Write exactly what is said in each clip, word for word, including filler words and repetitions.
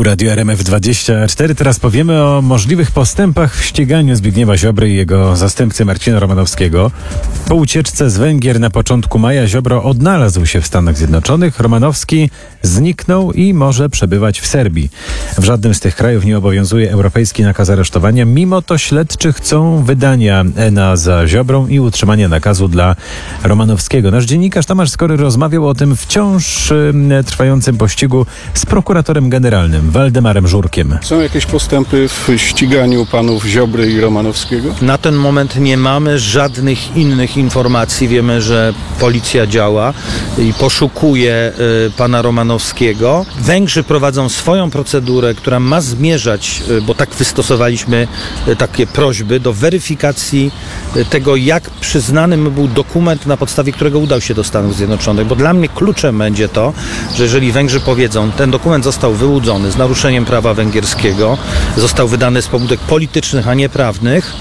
Tu Radio R M F dwadzieścia cztery. Teraz powiemy o możliwych postępach w ściganiu Zbigniewa Ziobry i jego zastępcy Marcina Romanowskiego. Po ucieczce z Węgier na początku maja Ziobro odnalazł się w Stanach Zjednoczonych. Romanowski zniknął i może przebywać w Serbii. W żadnym z tych krajów nie obowiązuje europejski nakaz aresztowania. Mimo to śledczy chcą wydania E N A za Ziobrą i utrzymania nakazu dla Romanowskiego. Nasz dziennikarz Tomasz Skory rozmawiał o tym wciąż y, trwającym pościgu z prokuratorem generalnym Waldemarem Żurkiem. Są jakieś postępy w ściganiu panów Ziobry i Romanowskiego? Na ten moment nie mamy żadnych innych informacji. Wiemy, że policja działa i poszukuje y, pana Romanowskiego. Węgrzy prowadzą swoją procedurę, która ma zmierzać, y, bo tak wystosowaliśmy y, takie prośby, do weryfikacji y, tego, jak przyznany mu był dokument, na podstawie którego udał się do Stanów Zjednoczonych. Bo dla mnie kluczem będzie to, że jeżeli Węgrzy powiedzą, ten dokument został wyłudzony z naruszeniem prawa węgierskiego, został wydany z pobudek politycznych, a nie prawnych,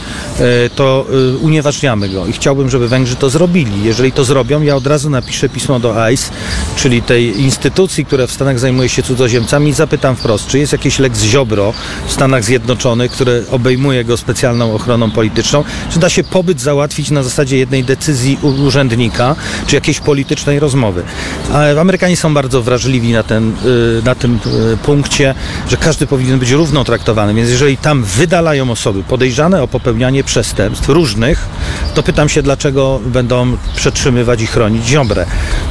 to unieważniamy go. I chciałbym, żeby Węgrzy to zrobili. Jeżeli to zrobią, ja od razu napiszę pismo do I C E, czyli tej instytucji, która w Stanach zajmuje się cudzoziemcami, i zapytam wprost, czy jest jakiś lex Ziobro w Stanach Zjednoczonych, który obejmuje go specjalną ochroną polityczną, czy da się pobyt załatwić na zasadzie jednej decyzji urzędnika, czy jakiejś politycznej rozmowy. A Amerykanie są bardzo wrażliwi na, ten, na tym punkcie, że każdy powinien być równo traktowany, więc jeżeli tam wydalają osoby podejrzane o popełnianie przestępstw różnych, to pytam się, dlaczego będą przetrzymywać i chronić Ziobrę.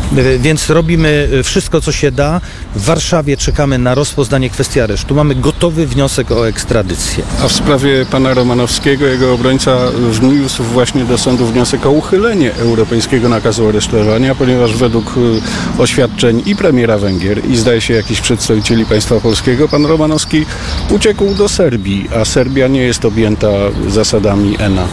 Więc robimy wszystko, co się da. W Warszawie czekamy na rozpoznanie kwestii aresztu. Mamy gotowy wniosek o ekstradycję. A w sprawie pana Romanowskiego, jego obrońca wniósł właśnie do sądu wniosek o uchylenie europejskiego nakazu aresztowania, ponieważ według oświadczeń i premiera Węgier, i zdaje się jakichś przedstawicieli państwa polskiego, pan Romanowski uciekł do Serbii, a Serbia nie jest objęta zasadami E N A.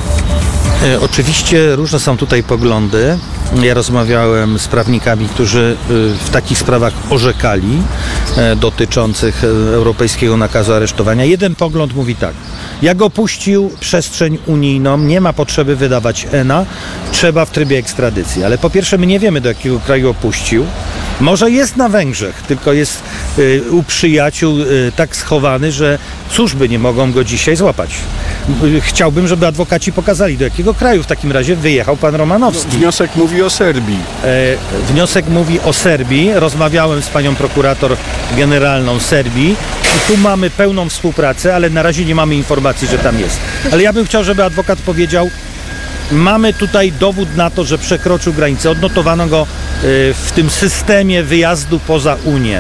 E, oczywiście różne są tutaj poglądy. Ja rozmawiałem z prawnikami, którzy w takich sprawach orzekali e, dotyczących europejskiego nakazu aresztowania. Jeden pogląd mówi tak: jak opuścił przestrzeń unijną, nie ma potrzeby wydawać E N A, trzeba w trybie ekstradycji. Ale po pierwsze, my nie wiemy, do jakiego kraju opuścił. Może jest na Węgrzech, tylko jest y, u przyjaciół y, tak schowany, że służby nie mogą go dzisiaj złapać. Y, chciałbym, żeby adwokaci pokazali, do jakiego kraju w takim razie wyjechał pan Romanowski. No, wniosek mówi o Serbii. E, wniosek mówi o Serbii. Rozmawiałem z panią prokurator generalną Serbii i tu mamy pełną współpracę, ale na razie nie mamy informacji, że tam jest. Ale ja bym chciał, żeby adwokat powiedział: mamy tutaj dowód na to, że przekroczył granicę. Odnotowano go w tym systemie wyjazdu poza Unię.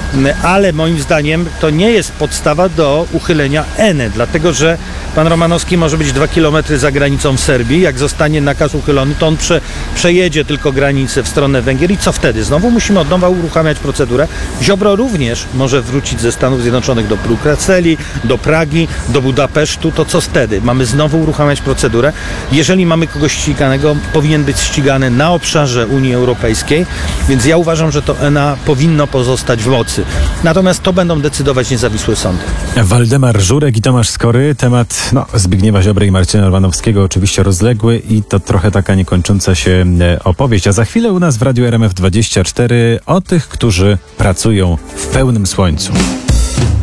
Ale moim zdaniem to nie jest podstawa do uchylenia E N A, dlatego że pan Romanowski może być dwa kilometry za granicą w Serbii. Jak zostanie nakaz uchylony, to on prze, przejedzie tylko granicę w stronę Węgier i co wtedy? Znowu musimy od nowa uruchamiać procedurę. Ziobro również może wrócić ze Stanów Zjednoczonych do Brukseli, do Pragi, do Budapesztu. To co wtedy? Mamy znowu uruchamiać procedurę. Jeżeli mamy kogoś ściganego, powinien być ścigany na obszarze Unii Europejskiej, więc ja uważam, że to E N A powinno pozostać w mocy. Natomiast to będą decydować niezawisłe sądy. Waldemar Żurek i Tomasz Skory. Temat no, Zbigniewa Ziobry i Marcina Romanowskiego oczywiście rozległy i to trochę taka niekończąca się opowieść. A za chwilę u nas w Radiu R M F dwadzieścia cztery o tych, którzy pracują w pełnym słońcu.